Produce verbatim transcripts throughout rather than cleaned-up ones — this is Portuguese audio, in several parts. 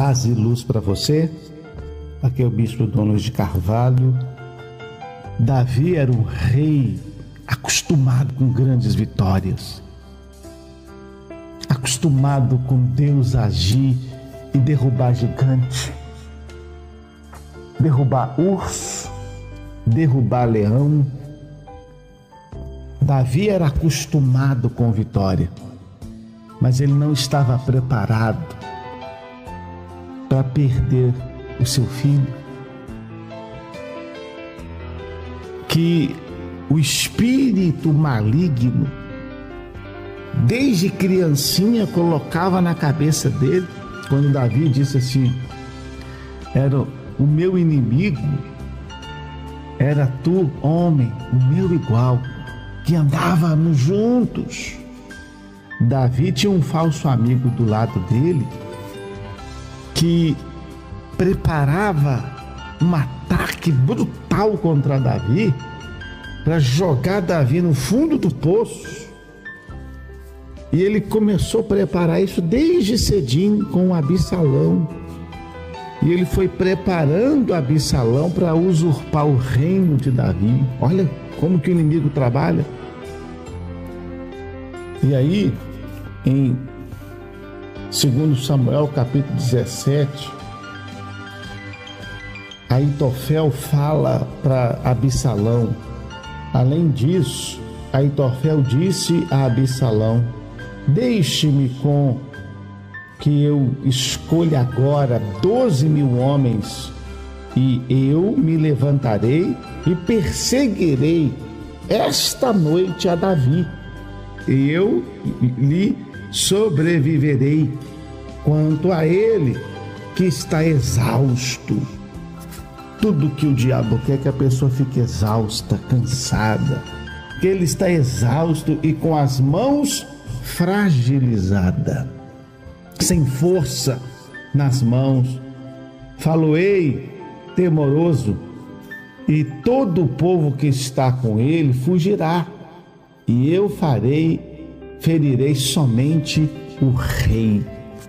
Paz e luz para você. Aqui é o Bispo Dom Luiz de Carvalho. Davi era um rei acostumado com grandes vitórias, acostumado com Deus agir e derrubar gigante, derrubar urso, derrubar leão. Davi era acostumado com vitória, mas ele não estava preparado para perder o seu filho, que o espírito maligno, desde criancinha, colocava na cabeça dele, quando Davi disse assim: era o meu inimigo, era tu, homem, o meu igual, que andávamos juntos. Davi tinha um falso amigo do lado dele, que preparava um ataque brutal contra Davi, para jogar Davi no fundo do poço. E ele começou a preparar isso desde cedinho com Absalão. E ele foi preparando Absalão para usurpar o reino de Davi. Olha como que o inimigo trabalha. E aí, em segundo Samuel, capítulo dezessete, Aitofel fala para Absalão. Além disso, Aitofel disse a Absalão: deixe-me com que eu escolha agora doze mil homens, e eu me levantarei e perseguirei esta noite a Davi. Eu lhe sobreviverei, quanto a ele que está exausto. Tudo que o diabo quer é que a pessoa fique exausta, cansada, que ele está exausto e com as mãos fragilizadas, sem força nas mãos. Faloei temoroso, e todo o povo que está com ele fugirá, e eu farei, ferirei somente o rei.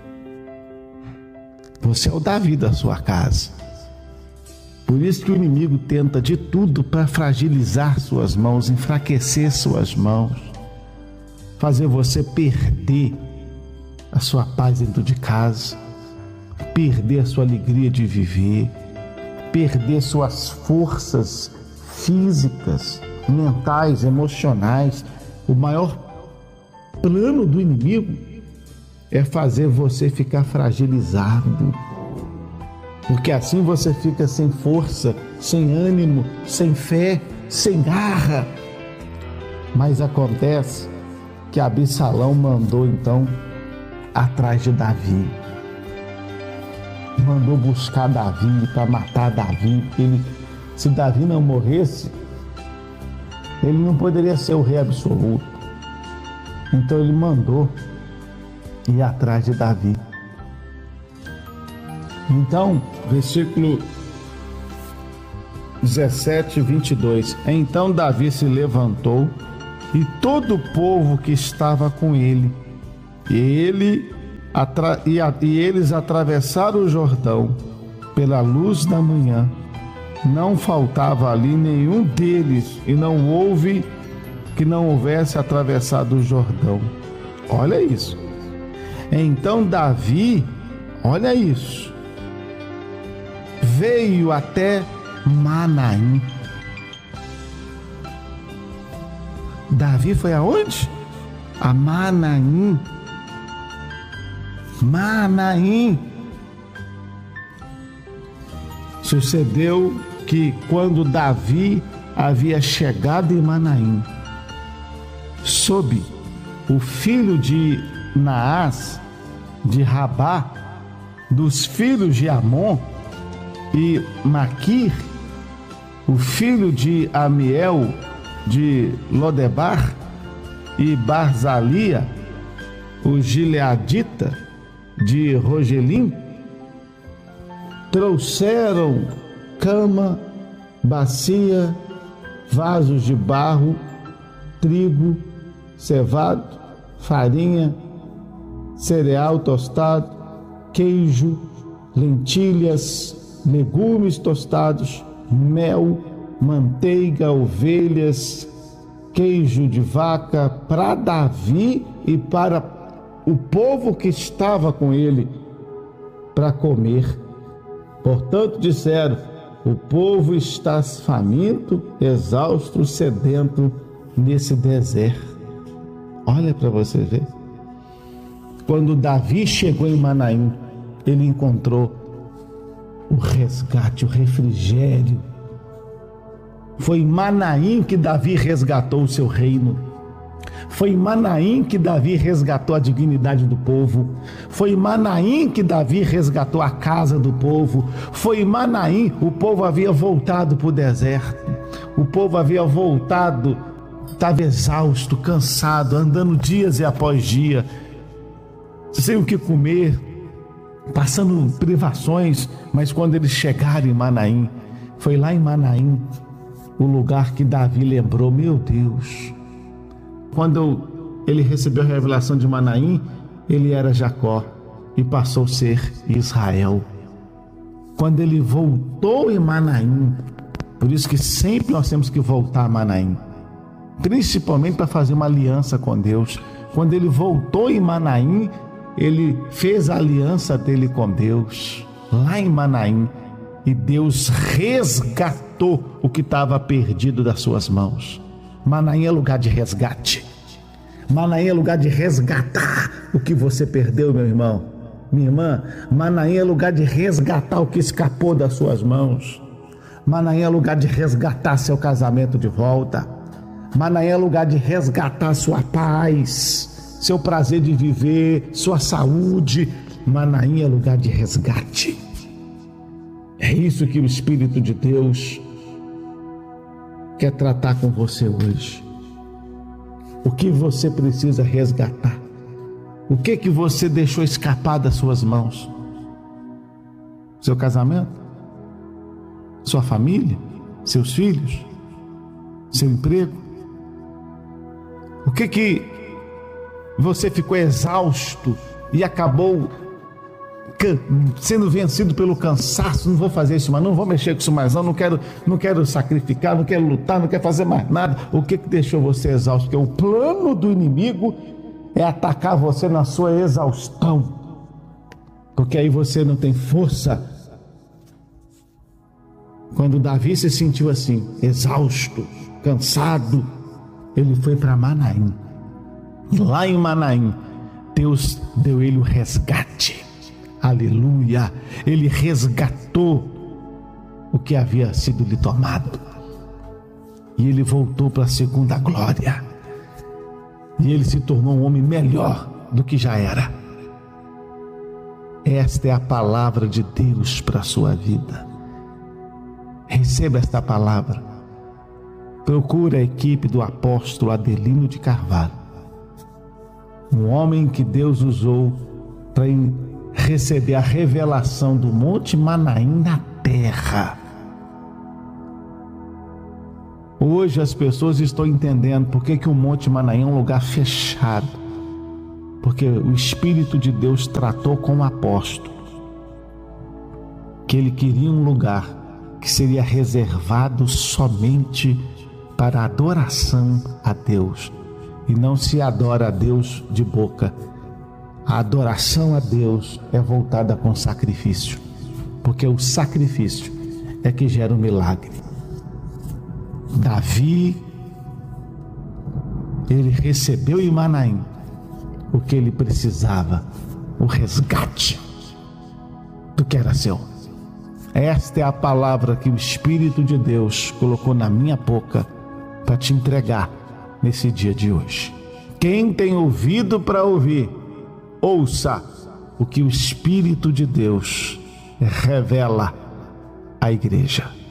Você é o Davi da sua casa. Por isso que o inimigo tenta de tudo para fragilizar suas mãos, enfraquecer suas mãos, fazer você perder a sua paz dentro de casa, perder a sua alegria de viver, perder suas forças físicas, mentais, emocionais. O maior plano do inimigo é fazer você ficar fragilizado, porque assim você fica sem força, sem ânimo, sem fé, sem garra. Mas acontece que Absalão mandou então atrás de Davi, mandou buscar Davi para matar Davi, porque ele, se Davi não morresse, ele não poderia ser o rei absoluto. Então ele mandou ir atrás de Davi. Então, versículo dezessete, vinte e dois. Então Davi se levantou, e todo o povo que estava com ele, e, ele, atra, e, a, e eles atravessaram o Jordão pela luz da manhã. Não faltava ali nenhum deles, e não houve que não houvesse atravessado o Jordão. Olha isso. Então Davi, olha isso, veio até Manaim. Davi foi aonde? A Manaim. Manaim. Sucedeu que quando Davi havia chegado em Manaim, soube o filho de Naás, de Rabá, dos filhos de Amon, e Maquir, o filho de Amiel, de Lodebar, e Barzalia, o gileadita, de Rogelim, trouxeram cama, bacia, vasos de barro, trigo, cevado, farinha, cereal tostado, queijo, lentilhas, legumes tostados, mel, manteiga, ovelhas, queijo de vaca para Davi e para o povo que estava com ele para comer. Portanto, disseram: o povo está faminto, exausto, sedento nesse deserto. Olha para você ver. Quando Davi chegou em Manaim, ele encontrou o resgate, o refrigério. Foi em Manaim que Davi resgatou o seu reino. Foi em Manaim que Davi resgatou a dignidade do povo. Foi em Manaim que Davi resgatou a casa do povo. Foi em Manaim, o povo havia voltado para o deserto. O povo havia voltado, estava exausto, cansado, andando dias e após dia, sem o que comer, passando privações. Mas quando eles chegaram em Manaim, foi lá em Manaim o lugar que Davi lembrou: meu Deus, quando ele recebeu a revelação de Manaim, ele era Jacó e passou a ser Israel. Quando ele voltou em Manaim, por isso que sempre nós temos que voltar a Manaim, principalmente para fazer uma aliança com Deus. Quando ele voltou em Manaim, ele fez a aliança dele com Deus, lá em Manaim, e Deus resgatou o que estava perdido das suas mãos. Manaim é lugar de resgate. Manaim é lugar de resgatar o que você perdeu, meu irmão, minha irmã. Manaim é lugar de resgatar o que escapou das suas mãos. Manaim é lugar de resgatar seu casamento de volta. Manaim é lugar de resgatar sua paz, seu prazer de viver, sua saúde. Manaim é lugar de resgate. É isso que o Espírito de Deus quer tratar com você hoje. O que você precisa resgatar? O que que você deixou escapar das suas mãos? Seu casamento? Sua família? Seus filhos? Seu emprego? O que que você ficou exausto e acabou sendo vencido pelo cansaço? Não vou fazer isso mais, não vou mexer com isso mais, não, não quero, não quero sacrificar, não quero lutar, não quero fazer mais nada. O que que deixou você exausto? Porque o plano do inimigo é atacar você na sua exaustão, porque aí você não tem força. Quando Davi se sentiu assim, exausto, cansado, ele foi para Manaim. Lá em Manaim, Deus deu ele o resgate. Aleluia! Ele resgatou o que havia sido lhe tomado. E ele voltou para a segunda glória. E ele se tornou um homem melhor do que já era. Esta é a palavra de Deus para a sua vida. Receba esta palavra. Procure a equipe do apóstolo Adelino de Carvalho, um homem que Deus usou para receber a revelação do Monte Manaim na terra. Hoje as pessoas estão entendendo por que que o Monte Manaim é um lugar fechado, porque o Espírito de Deus tratou com o apóstolo que ele queria um lugar que seria reservado somente para adoração a Deus. E não se adora a Deus de boca. A adoração a Deus é voltada com sacrifício, porque o sacrifício é que gera o milagre. Davi, ele recebeu em Manaim o que ele precisava, o resgate do que era seu. Esta é a palavra que o Espírito de Deus colocou na minha boca para te entregar nesse dia de hoje. Quem tem ouvido para ouvir, ouça o que o Espírito de Deus revela à igreja.